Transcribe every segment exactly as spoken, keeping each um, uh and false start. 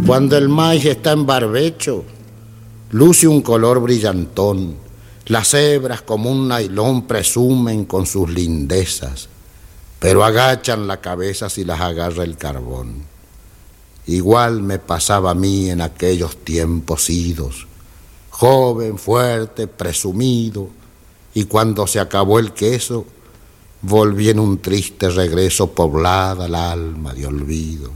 Cuando el maíz está en barbecho, luce un color brillantón. Las hebras como un nailón presumen con sus lindezas, pero agachan la cabeza si las agarra el carbón. Igual me pasaba a mí en aquellos tiempos idos, joven, fuerte, presumido, y cuando se acabó el queso, volví en un triste regreso poblada el alma de olvidos.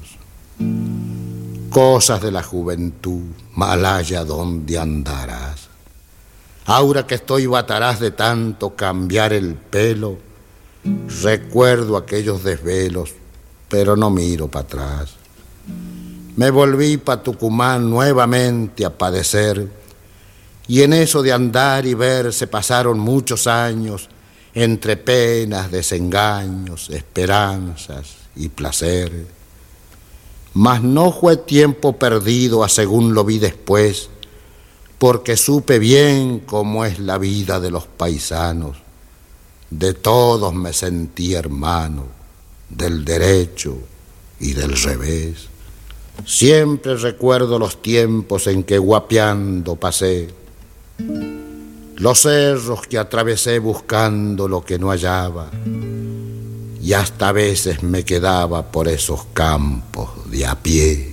Cosas de la juventud, malaya, ¿dónde andarás? Ahora que estoy bataraz de tanto cambiar el pelo, recuerdo aquellos desvelos, pero no miro para atrás. Me volví pa' Tucumán nuevamente a padecer, y en eso de andar y ver se pasaron muchos años, entre penas, desengaños, esperanzas y placer. Mas no fue tiempo perdido, a según lo vi después, porque supe bien cómo es la vida de los paisanos. De todos me sentí hermano, del derecho y del revés. Siempre recuerdo los tiempos en que guapeando pasé, los cerros que atravesé buscando lo que no hallaba, y hasta a veces me quedaba por esos campos de a pie.